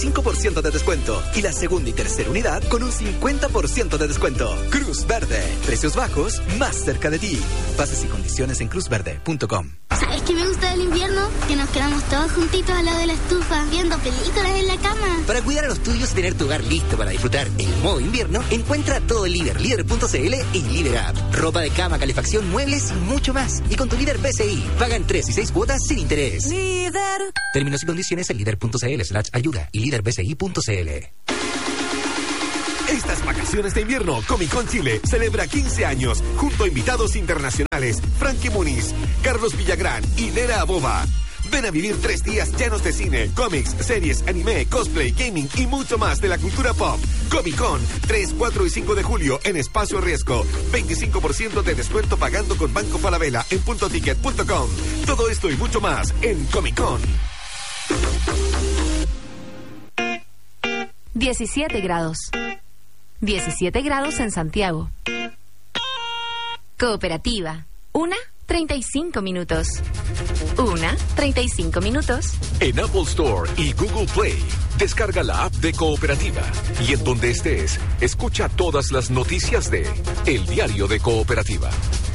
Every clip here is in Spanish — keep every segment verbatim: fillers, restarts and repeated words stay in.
veinticinco por ciento de descuento. Y la segunda y tercera unidad con un cincuenta por ciento de descuento. Cruz Verde. Precios bajos, más cerca de ti. Bases y condiciones en cruz verde punto com. ¿Sabes qué me gusta del invierno? Que nos quedamos todos juntitos al lado de la estufa, viendo películas en la cama. Para cuidar a los tuyos y tener tu hogar listo para disfrutar el modo invierno, encuentra todo en Líder, líder punto c l y Líder App. Ropa de cama, calefacción, muebles y mucho más. Y con tu Líder B C I, pagan tres y seis cuotas sin interés. Líder. Términos y condiciones en líder punto c l slash ayuda y líder b c i punto c l. Estas vacaciones de invierno, Comic Con Chile celebra quince años junto a invitados internacionales Frankie Muniz, Carlos Villagrán y Nera Aboba. Ven a vivir tres días llenos de cine, cómics, series, anime, cosplay, gaming y mucho más de la cultura pop. Comic Con, tres, cuatro y cinco de julio en Espacio Riesgo. veinticinco por ciento de descuento pagando con Banco Falabella en punto ticket punto com. Todo esto y mucho más en Comic Con. diecisiete grados. diecisiete grados en Santiago. Cooperativa. Una, treinta y cinco minutos. Una, treinta y cinco minutos. En Apple Store y Google Play, descarga la app de Cooperativa. Y en donde estés, escucha todas las noticias de El Diario de Cooperativa.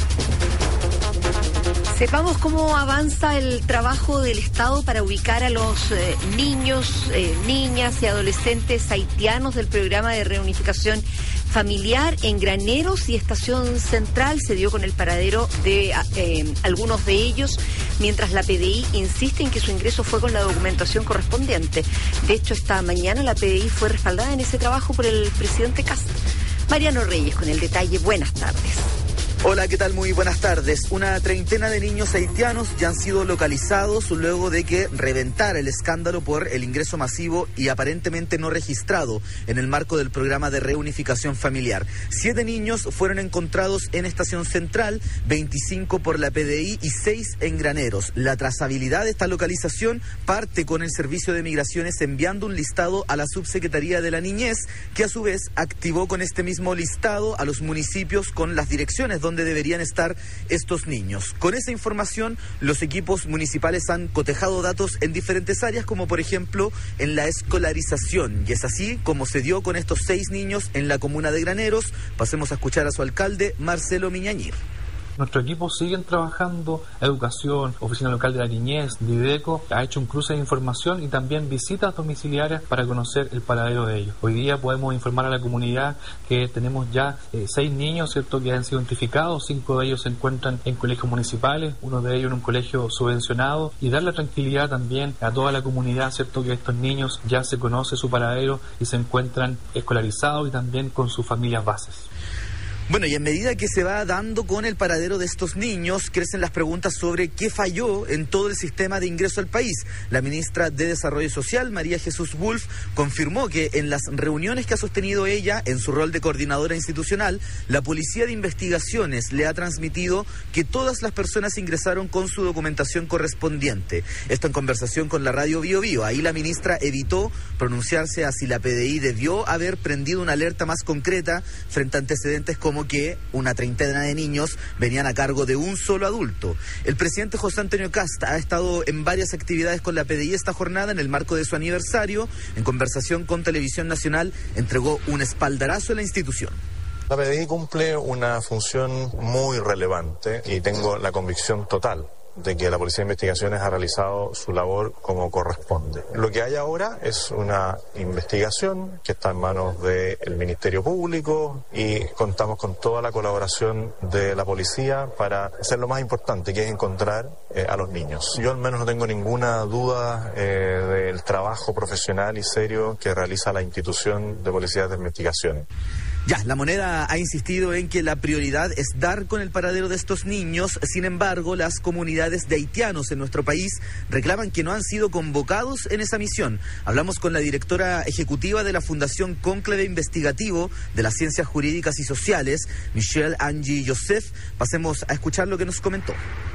Sepamos cómo avanza el trabajo del Estado para ubicar a los eh, niños, eh, niñas y adolescentes haitianos del programa de reunificación familiar en Graneros y Estación Central. Se dio con el paradero de eh, algunos de ellos, mientras la P D I insiste en que su ingreso fue con la documentación correspondiente. De hecho, esta mañana la P D I fue respaldada en ese trabajo por el presidente Kast. Mariano Reyes con el detalle. Buenas tardes. Hola, ¿qué tal? Muy buenas tardes. Una treintena de niños haitianos ya han sido localizados luego de que reventara el escándalo por el ingreso masivo y aparentemente no registrado en el marco del programa de reunificación familiar. Siete niños fueron encontrados en Estación Central, veinticinco por la P D I y seis en Graneros. La trazabilidad de esta localización parte con el Servicio de Migraciones enviando un listado a la Subsecretaría de la Niñez, que a su vez activó con este mismo listado a los municipios con las direcciones donde deberían estar estos niños. Con esa información, los equipos municipales han cotejado datos en diferentes áreas, como por ejemplo en la escolarización, y es así como se dio con estos seis niños en la comuna de Graneros. Pasemos a escuchar a su alcalde, Marcelo Miñañir. Nuestros equipos siguen trabajando, educación, oficina local de la niñez, Dideco, ha hecho un cruce de información y también visitas domiciliarias para conocer el paradero de ellos. Hoy día podemos informar a la comunidad que tenemos ya eh, seis niños, ¿cierto?, que han sido identificados, cinco de ellos se encuentran en colegios municipales, uno de ellos en un colegio subvencionado, y dar la tranquilidad también a toda la comunidad, ¿cierto?, que estos niños ya se conoce su paradero y se encuentran escolarizados y también con sus familias bases. Bueno, y en medida que se va dando con el paradero de estos niños, crecen las preguntas sobre qué falló en todo el sistema de ingreso al país. La ministra de Desarrollo Social, María Jesús Wolf, confirmó que en las reuniones que ha sostenido ella en su rol de coordinadora institucional, la Policía de Investigaciones le ha transmitido que todas las personas ingresaron con su documentación correspondiente. Esto en conversación con la radio Bio Bio. Ahí la ministra evitó pronunciarse a si la P D I debió haber prendido una alerta más concreta frente a antecedentes como que una treintena de niños venían a cargo de un solo adulto. El presidente José Antonio Kast ha estado en varias actividades con la P D I esta jornada en el marco de su aniversario. En conversación con Televisión Nacional, entregó un espaldarazo a la institución. La P D I cumple una función muy relevante y tengo la convicción total de que la Policía de Investigaciones ha realizado su labor como corresponde. Lo que hay ahora es una investigación que está en manos del Ministerio Público y contamos con toda la colaboración de la policía para hacer lo más importante, que es encontrar eh, a los niños. Yo al menos no tengo ninguna duda eh, del trabajo profesional y serio que realiza la institución de Policía de Investigaciones. Ya, la Moneda ha insistido en que la prioridad es dar con el paradero de estos niños. Sin embargo, las comunidades de haitianos en nuestro país reclaman que no han sido convocados en esa misión. Hablamos con la directora ejecutiva de la Fundación Cónclave Investigativo de las Ciencias Jurídicas y Sociales, Michelle Angie Joseph. Pasemos a escuchar lo que nos comentó.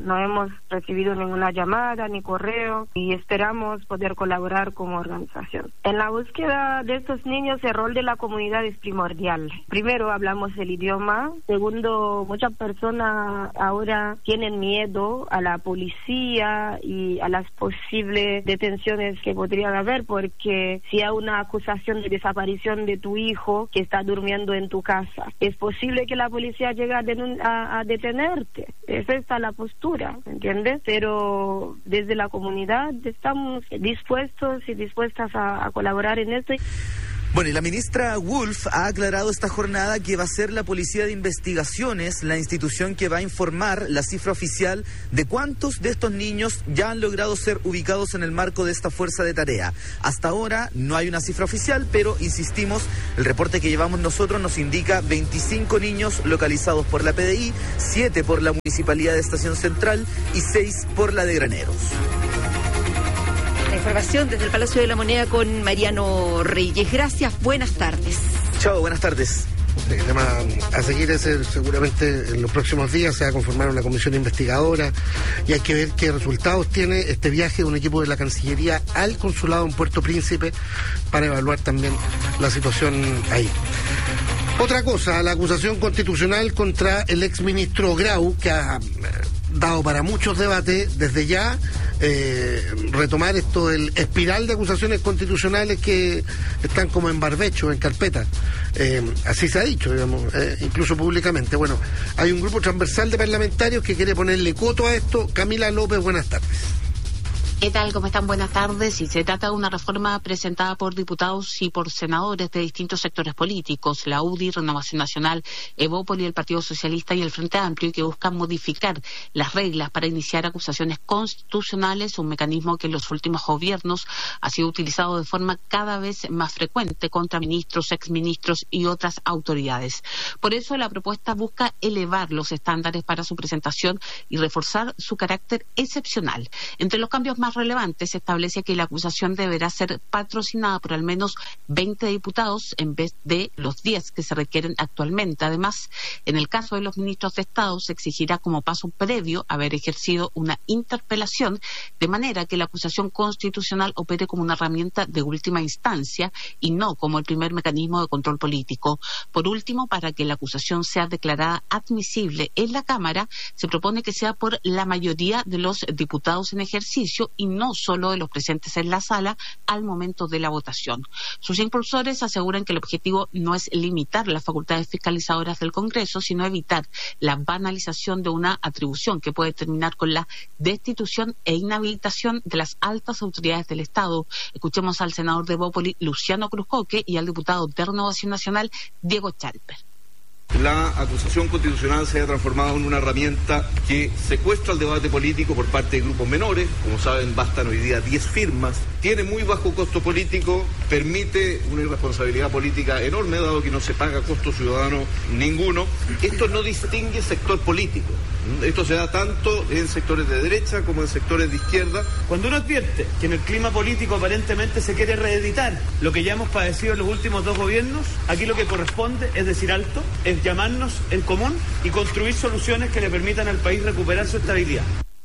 no hemos recibido ninguna llamada ni correo y esperamos poder colaborar como organización. En la búsqueda de estos niños, el rol de la comunidad es primordial. Primero, hablamos el idioma. Segundo, muchas personas ahora tienen miedo a la policía y a las posibles detenciones que podrían haber, porque si hay una acusación de desaparición de tu hijo que está durmiendo en tu casa, es posible que la policía llegue a, a, a detenerte. Esa está la postura, ¿entiendes? Pero desde la comunidad estamos dispuestos y dispuestas a, a colaborar en esto. Bueno, y la ministra Wolf ha aclarado esta jornada que va a ser la Policía de Investigaciones la institución que va a informar la cifra oficial de cuántos de estos niños ya han logrado ser ubicados en el marco de esta fuerza de tarea. Hasta ahora no hay una cifra oficial, pero insistimos, el reporte que llevamos nosotros nos indica veinticinco niños localizados por la P D I, siete por la Municipalidad de Estación Central y seis por la de Graneros. Información desde el Palacio de la Moneda con Mariano Reyes. Gracias, buenas tardes. Chao, buenas tardes. El tema a seguir es el, seguramente en los próximos días se va a conformar una comisión investigadora y hay que ver qué resultados tiene este viaje de un equipo de la Cancillería al consulado en Puerto Príncipe para evaluar también la situación ahí. Otra cosa, la acusación constitucional contra el exministro Grau, que ha dado para muchos debates desde ya, eh, retomar esto del espiral de acusaciones constitucionales que están como en barbecho, en carpeta. Eh, así se ha dicho, digamos, eh, incluso públicamente. Bueno, hay un grupo transversal de parlamentarios que quiere ponerle coto a esto. Camila López, buenas tardes. ¿Qué tal? ¿Cómo están? Buenas tardes. Y se trata de una reforma presentada por diputados y por senadores de distintos sectores políticos, la U D I, Renovación Nacional, Evópoli, el Partido Socialista y el Frente Amplio, que buscan modificar las reglas para iniciar acusaciones constitucionales, un mecanismo que en los últimos gobiernos ha sido utilizado de forma cada vez más frecuente contra ministros, exministros y otras autoridades. Por eso la propuesta busca elevar los estándares para su presentación y reforzar su carácter excepcional. Entre los cambios más relevantes se establece que la acusación deberá ser patrocinada por al menos veinte diputados en vez de los diez que se requieren actualmente. Además, en el caso de los ministros de Estado se exigirá como paso previo haber ejercido una interpelación, de manera que la acusación constitucional opere como una herramienta de última instancia y no como el primer mecanismo de control político. Por último, para que la acusación sea declarada admisible en la Cámara, se propone que sea por la mayoría de los diputados en ejercicio y no solo de los presentes en la sala al momento de la votación. Sus impulsores aseguran que el objetivo no es limitar las facultades fiscalizadoras del Congreso, sino evitar la banalización de una atribución que puede terminar con la destitución e inhabilitación de las altas autoridades del Estado. Escuchemos al senador de Evópoli, Luciano Cruzcoque, y al diputado de Renovación Nacional, Diego Chalper. La acusación constitucional se ha transformado en una herramienta que secuestra el debate político por parte de grupos menores. Como saben, bastan hoy día diez firmas. Tiene muy bajo costo político, permite una irresponsabilidad política enorme, dado que no se paga costo ciudadano ninguno. Esto no distingue sector político. Esto se da tanto en sectores de derecha como en sectores de izquierda. Cuando uno advierte que en el clima político aparentemente se quiere reeditar lo que ya hemos padecido en los últimos dos gobiernos, aquí lo que corresponde es decir alto, es llamarnos en común y construir soluciones que le permitan al país recuperar su estabilidad.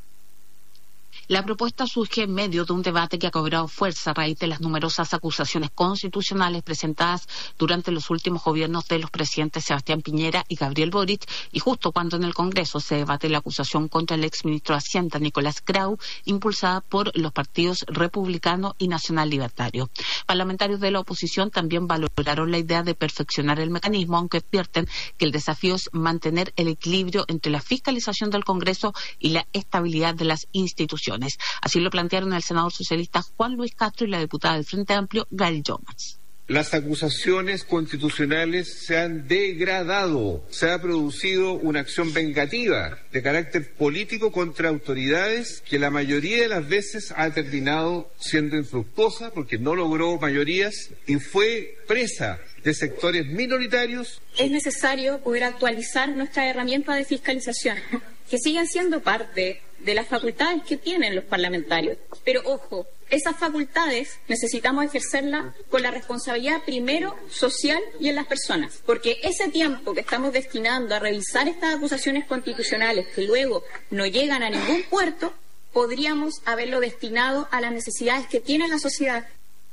La propuesta surge en medio de un debate que ha cobrado fuerza a raíz de las numerosas acusaciones constitucionales presentadas durante los últimos gobiernos de los presidentes Sebastián Piñera y Gabriel Boric, y justo cuando en el Congreso se debate la acusación contra el exministro de Hacienda, Nicolás Grau, impulsada por los partidos republicano y nacional libertario. Parlamentarios de la oposición también valoraron la idea de perfeccionar el mecanismo, aunque advierten que el desafío es mantener el equilibrio entre la fiscalización del Congreso y la estabilidad de las instituciones. Así lo plantearon el senador socialista Juan Luis Castro y la diputada del Frente Amplio, Gail Yomas. Las acusaciones constitucionales se han degradado, se ha producido una acción vengativa de carácter político contra autoridades que la mayoría de las veces ha terminado siendo infructuosa porque no logró mayorías y fue presa de sectores minoritarios. Es necesario poder actualizar nuestras herramientas de fiscalización, que siguen siendo parte de las facultades que tienen los parlamentarios. Pero ojo, Esas facultades necesitamos ejercerlas con la responsabilidad primero social y en las personas, porque ese tiempo que estamos destinando a revisar estas acusaciones constitucionales que luego no llegan a ningún puerto, podríamos haberlo destinado a las necesidades que tiene la sociedad.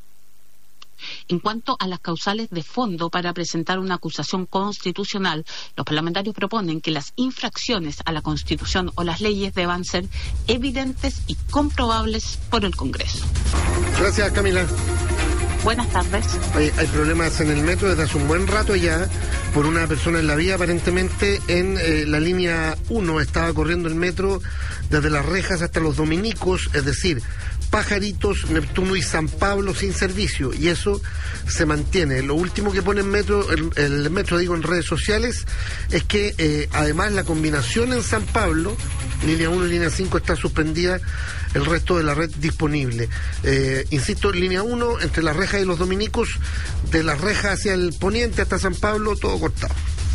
En cuanto a las causales de fondo para presentar una acusación constitucional, los parlamentarios proponen que las infracciones a la Constitución o las leyes deban ser evidentes y comprobables por el Congreso. Gracias, Camila. Buenas tardes. Hay, hay problemas en el metro desde hace un buen rato ya por una persona en la vía. Aparentemente en eh, la línea uno estaba corriendo el metro desde Las Rejas hasta Los Dominicos, es decir, Pajaritos, Neptuno y San Pablo sin servicio, y eso se mantiene. Lo último que pone en metro, el, el metro digo en redes sociales, es que eh, además la combinación en San Pablo, línea uno y línea cinco, está suspendida, el resto de la red disponible. Eh, insisto, línea uno, entre Las Rejas y Los Dominicos, de Las Rejas hacia el poniente hasta San Pablo, todo cortado.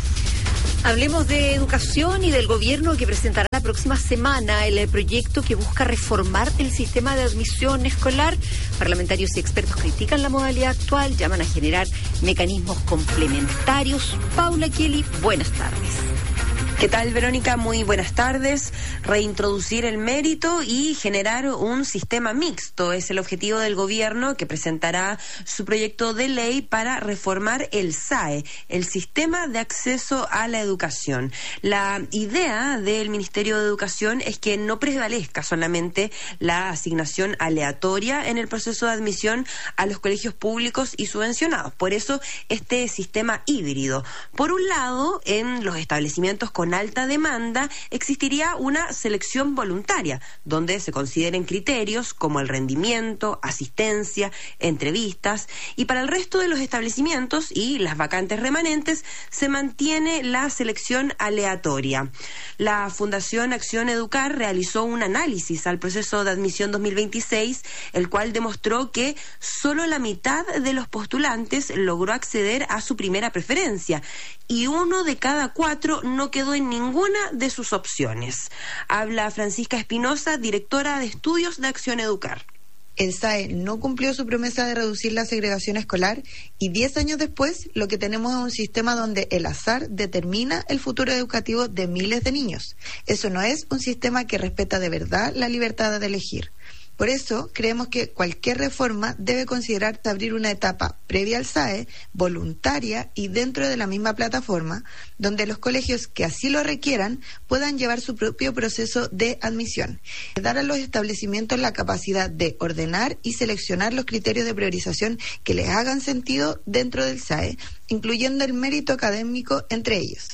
Hablemos de educación y del gobierno que presentará la próxima semana el proyecto que busca reformar el sistema de admisión escolar. Parlamentarios y expertos critican la modalidad actual, llaman a generar mecanismos complementarios. Paula Kelly, buenas tardes. ¿Qué tal, Verónica? Muy buenas tardes. Reintroducir el mérito y generar un sistema mixto es el objetivo del gobierno, que presentará su proyecto de ley para reformar el S A E, el Sistema de Acceso a la Educación. La idea del Ministerio de Educación es que no prevalezca solamente la asignación aleatoria en el proceso de admisión a los colegios públicos y subvencionados. Por eso, este sistema híbrido. Por un lado, en los establecimientos con alta demanda existiría una selección voluntaria, donde se consideren criterios como el rendimiento, asistencia, entrevistas, y para el resto de los establecimientos y las vacantes remanentes se mantiene la selección aleatoria. La Fundación Acción Educar realizó un análisis al proceso de admisión dos mil veintiséis, el cual demostró que solo la mitad de los postulantes logró acceder a su primera preferencia y uno de cada cuatro no quedó en ninguna de sus opciones. Habla Francisca Espinosa, directora de Estudios de Acción Educar. El S A E no cumplió su promesa de reducir la segregación escolar y diez años después lo que tenemos es un sistema donde el azar determina el futuro educativo de miles de niños. Eso no es un sistema que respeta de verdad la libertad de elegir. Por eso, creemos que cualquier reforma debe considerar abrir una etapa previa al S A E, voluntaria y dentro de la misma plataforma, donde los colegios que así lo requieran puedan llevar su propio proceso de admisión. Dar a los establecimientos la capacidad de ordenar y seleccionar los criterios de priorización que les hagan sentido dentro del S A E, incluyendo el mérito académico entre ellos.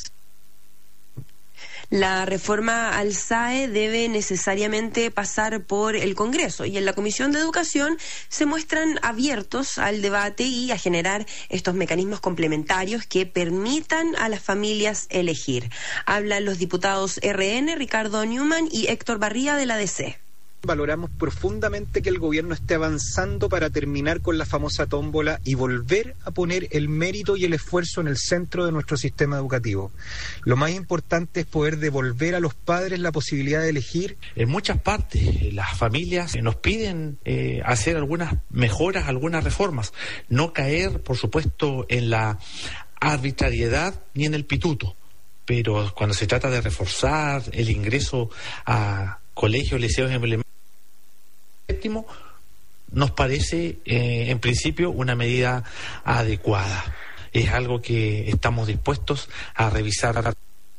La reforma al S A E debe necesariamente pasar por el Congreso y en la Comisión de Educación se muestran abiertos al debate y a generar estos mecanismos complementarios que permitan a las familias elegir. Hablan los diputados R N, Ricardo Newman y Héctor Barría de la D C. Valoramos profundamente que el gobierno esté avanzando para terminar con la famosa tómbola y volver a poner el mérito y el esfuerzo en el centro de nuestro sistema educativo. Lo más importante es poder devolver a los padres la posibilidad de elegir. En muchas partes las familias nos piden eh, hacer algunas mejoras, algunas reformas, no caer, por supuesto, en la arbitrariedad ni en el pituto, pero cuando se trata de reforzar el ingreso a colegios, liceos emblemáticos, séptimo, nos parece eh, en principio una medida adecuada. Es algo que estamos dispuestos a revisar.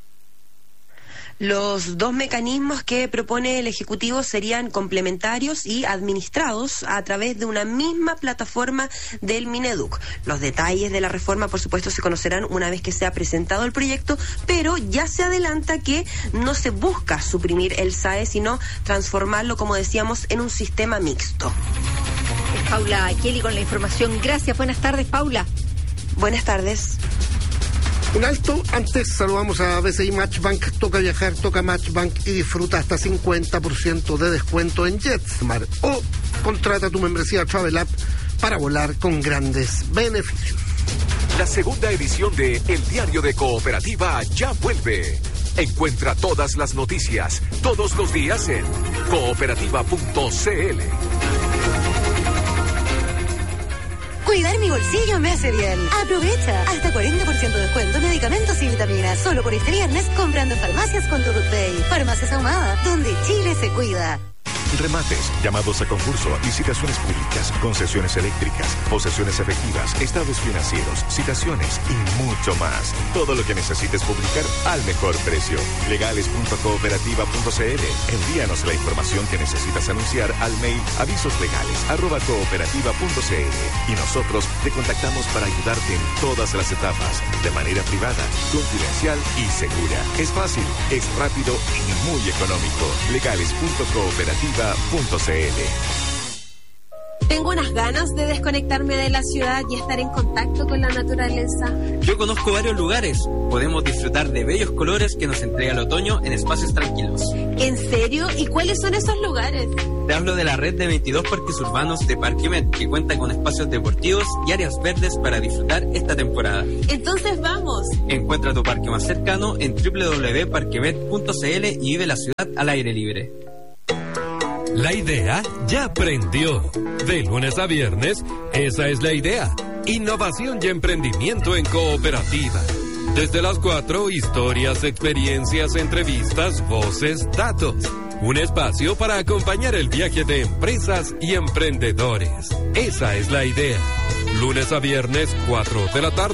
Los dos mecanismos que propone el Ejecutivo serían complementarios y administrados a través de una misma plataforma del Mineduc. Los detalles de la reforma, por supuesto, se conocerán una vez que sea presentado el proyecto, pero ya se adelanta que no se busca suprimir el S A E, sino transformarlo, como decíamos, en un sistema mixto. Paula Kelly con la información. Gracias. Buenas tardes, Paula. Buenas tardes. Un alto, antes saludamos a B C I Matchbank, toca viajar, toca Matchbank y disfruta hasta cincuenta por ciento de descuento en JetSmart o contrata tu membresía Travel App para volar con grandes beneficios. La segunda edición de El Diario de Cooperativa ya vuelve. Encuentra todas las noticias, todos los días en cooperativa punto c l. Cuidar mi bolsillo me hace bien. Aprovecha. Hasta cuarenta por ciento de descuento en medicamentos y vitaminas. Solo por este viernes comprando en farmacias con tu Pay. Farmacias Ahumada, donde Chile se cuida. Remates, llamados a concurso, licitaciones públicas, concesiones eléctricas, posesiones efectivas, estados financieros, citaciones y mucho más. Todo lo que necesites publicar al mejor precio. legales punto cooperativa punto c l. Envíanos la información que necesitas anunciar al mail avisoslegales arroba cooperativa punto c l y nosotros te contactamos para ayudarte en todas las etapas, de manera privada, confidencial y segura. Es fácil, es rápido y muy económico. legales punto cooperativa punto c l. Tengo unas ganas de desconectarme de la ciudad y estar en contacto con la naturaleza. Yo conozco varios lugares. Podemos disfrutar de bellos colores que nos entrega el otoño en espacios tranquilos. ¿En serio? ¿Y cuáles son esos lugares? Te hablo de la red de veintidós parques urbanos de Parquemet, que cuenta con espacios deportivos y áreas verdes para disfrutar esta temporada. Entonces vamos. Encuentra tu parque más cercano en doble u doble u doble u punto parquemet punto c l y vive la ciudad al aire libre. La idea ya prendió. De lunes a viernes, esa es la idea. Innovación y emprendimiento en cooperativa. Desde las cuatro, historias, experiencias, entrevistas, voces, datos. Un espacio para acompañar el viaje de empresas y emprendedores. Esa es la idea. Lunes a viernes, cuatro de la tarde.